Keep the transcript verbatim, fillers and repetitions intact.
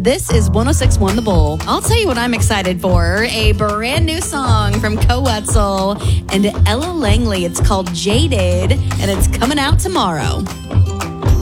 This is one oh six point one The Bull. I'll tell you what I'm excited for. A brand new song from Co Wetzel and Ella Langley. It's called Jaded, and it's coming out tomorrow.